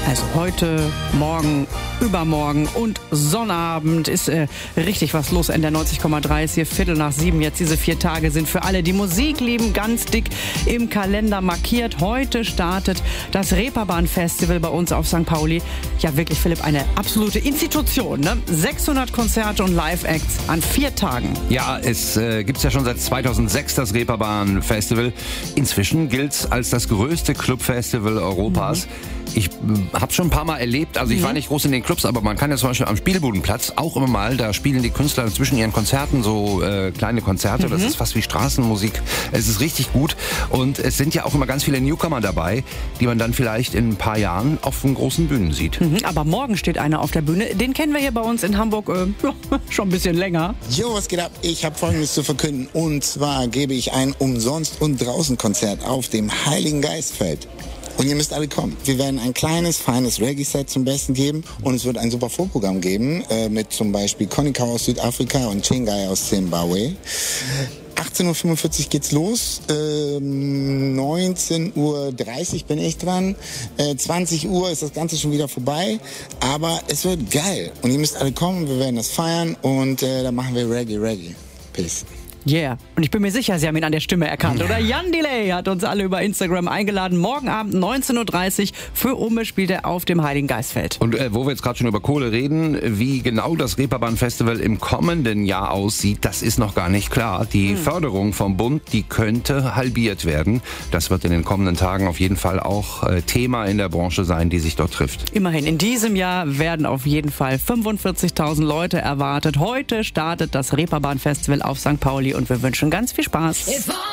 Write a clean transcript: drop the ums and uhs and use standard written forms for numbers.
Also heute, morgen, übermorgen und Sonnabend ist richtig was los in der 90,3. Ist hier 6:15 jetzt. Diese 4 Tage sind für alle, die Musik lieben, ganz dick im Kalender markiert. Heute startet das Reeperbahn-Festival bei uns auf St. Pauli. Ja, wirklich, Philipp, eine absolute Institution, ne? 600 Konzerte und Live-Acts an 4 Tagen. Ja, es gibt's ja schon seit 2006, das Reeperbahn-Festival. Inzwischen gilt's als das größte Clubfestival Europas. Ich habe schon ein paar Mal erlebt, also ich war nicht groß in den Clubs, aber man kann ja zum Beispiel am Spielbudenplatz auch immer mal, da spielen die Künstler zwischen ihren Konzerten so kleine Konzerte, das ist fast wie Straßenmusik, es ist richtig gut und es sind ja auch immer ganz viele Newcomer dabei, die man dann vielleicht in ein paar Jahren auf den großen Bühnen sieht. Aber morgen steht einer auf der Bühne, den kennen wir hier bei uns in Hamburg schon ein bisschen länger. Jo, was geht ab? Ich habe Folgendes zu verkünden und zwar gebe ich ein Umsonst- und Draußen-Konzert auf dem Heiligen Geistfeld. Und ihr müsst alle kommen. Wir werden ein kleines, feines Reggae-Set zum Besten geben und es wird ein super Vorprogramm geben mit zum Beispiel Konika aus Südafrika und Chingai aus Zimbabwe. 18:45 Uhr geht's los, 19:30 Uhr bin ich dran, 20 Uhr ist das Ganze schon wieder vorbei, aber es wird geil und ihr müsst alle kommen, wir werden das feiern und dann machen wir Reggae. Peace. Yeah. Und ich bin mir sicher, Sie haben ihn an der Stimme erkannt, oder? Jan Delay hat uns alle über Instagram eingeladen. Morgen Abend 19:30 Uhr für Umme spielt er auf dem Heiligen Geistfeld. Und wo wir jetzt gerade schon über Kohle reden, wie genau das Reeperbahn-Festival im kommenden Jahr aussieht, das ist noch gar nicht klar. Die Förderung vom Bund, die könnte halbiert werden. Das wird in den kommenden Tagen auf jeden Fall auch Thema in der Branche sein, die sich dort trifft. Immerhin, in diesem Jahr werden auf jeden Fall 45.000 Leute erwartet. Heute startet das Reeperbahn-Festival auf St. Pauli und wir wünschen ganz viel Spaß.